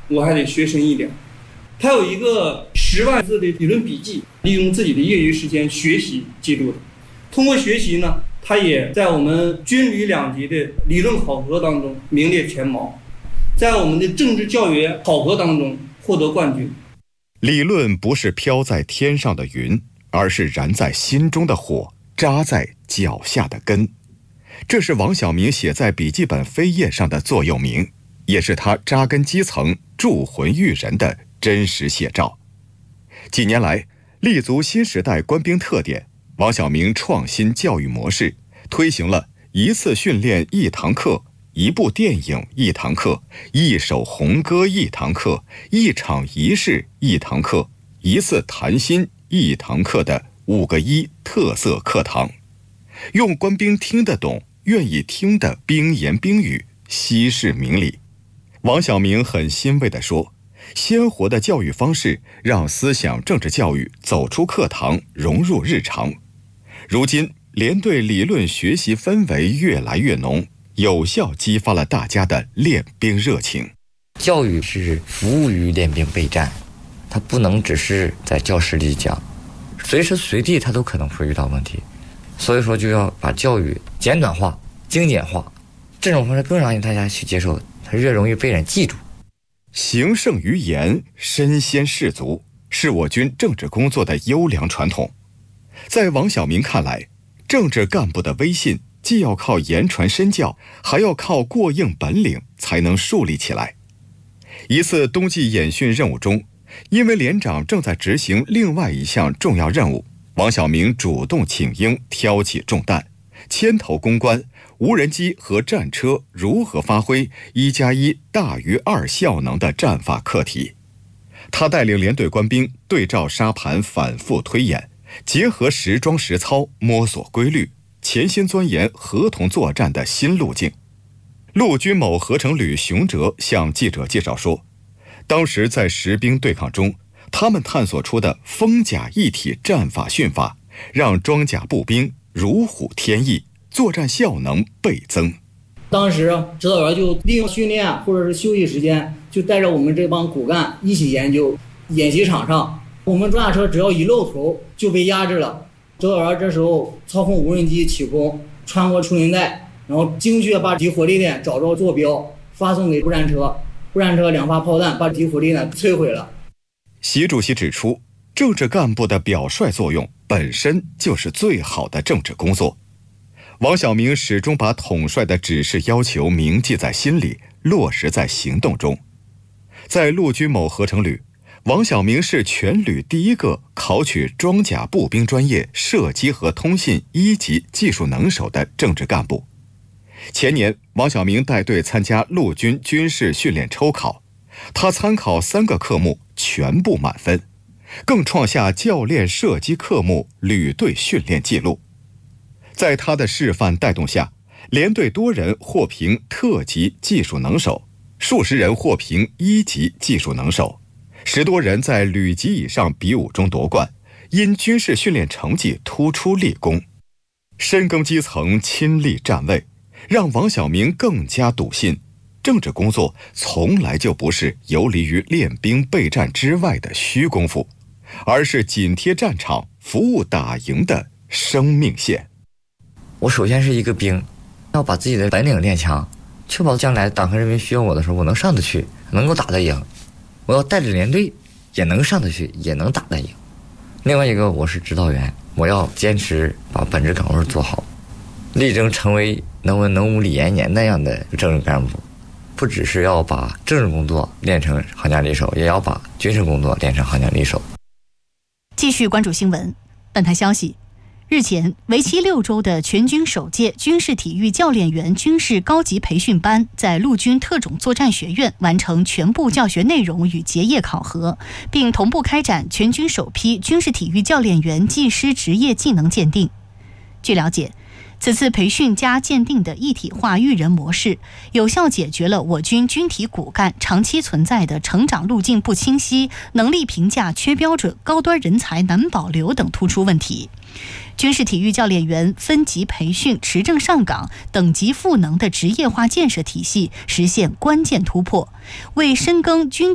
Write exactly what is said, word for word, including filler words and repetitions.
我还得学深一点。他有一个十万字的理论笔记，利用自己的业余时间学习记录的。通过学习呢，他也在我们军旅两级的理论考核当中名列前茅，在我们的政治教育考核当中获得冠军。 理论不是飘在天上的云，而是燃在心中的火，扎在脚下的根。这是王晓明写在笔记本扉页上的座右铭，也是他扎根基层、铸魂育人的真实写照。几年来，立足新时代官兵特点，王晓明创新教育模式，推行了一次训练一堂课、一部电影一堂课、一首红歌一堂课、一场仪式一堂课、一次谈心一堂课的五个一特色课堂，用官兵听得懂、愿意听的兵言兵语稀释明理。王晓明很欣慰地说，鲜活的教育方式让思想政治教育走出课堂，融入日常。如今连队理论学习氛围越来越浓，有效激发了大家的练兵热情。 教育是服务于练兵备战，它不能只是在教室里讲，随时随地它都可能会遇到问题，所以说就要把教育简短化、精简化，这种方式更让大家去接受，它越容易被人记住。 行胜于言，身先士卒，是我军政治工作的优良传统。在王晓明看来，政治干部的威信既要靠言传身教，还要靠过硬本领才能树立起来。一次冬季演训任务中，因为连长正在执行另外一项重要任务，王晓明主动请缨，挑起重担，牵头攻关无人机和战车如何发挥一加一大于二效能的战法课题。他带领连队官兵对照沙盘反复推演，结合实装实操摸索规律，潜心钻研合同作战的新路径。陆军某合成旅熊哲向记者介绍说，当时在实兵对抗中，他们探索出的风甲一体战法训法，让装甲步兵如虎添翼，作战效能倍增。 当时指导员就利用训练或者是休息时间，就带着我们这帮骨干一起研究。演习场上，我们装甲车只要一露头就被压制了，指导员这时候操控无人机起空，穿过树林带，然后精确把敌火力点找着坐标，发送给步战车，步战车两发炮弹把敌火力点摧毁了。 习主席指出，政治干部的表率作用本身就是最好的政治工作。王晓明始终把统帅的指示要求铭记在心里，落实在行动中。在陆军某合成旅，王晓明是全旅第一个考取装甲步兵专业射击和通信一级技术能手的政治干部。前年，王晓明带队参加陆军军事训练抽考，他参考三个科目全部满分，更创下教练射击科目旅队训练纪录。在他的示范带动下，连队多人获评特级技术能手，数十人获评一级技术能手，十多人在旅级以上比武中夺冠，因军事训练成绩突出立功。深耕基层，亲历战位，让王晓明更加笃信，政治工作从来就不是游离于练兵备战之外的虚功夫，而是紧贴战场、服务打赢的生命线。 我首先是一个兵，要把自己的本领练强，确保将来党和人民需要我的时候，我能上得去，能够打得赢。我要带着连队也能上得去，也能打得赢。另外一个，我是指导员，我要坚持把本职岗位做好，力争成为能文能武李延年那样的政治干部。不只是要把政治工作练成行家里手，也要把军事工作练成行家里手。 继续关注新闻。本台消息，日前，为期六周的全军首届军事体育教练员军事高级培训班在陆军特种作战学院完成全部教学内容与结业考核，并同步开展全军首批军事体育教练员技师职业技能鉴定。据了解，此次培训加鉴定的一体化育人模式，有效解决了我军军体骨干长期存在的成长路径不清晰、能力评价缺标准、高端人才难保留等突出问题。军事体育教练员分级培训、持证上岗、等级赋能的职业化建设体系实现关键突破，为深耕军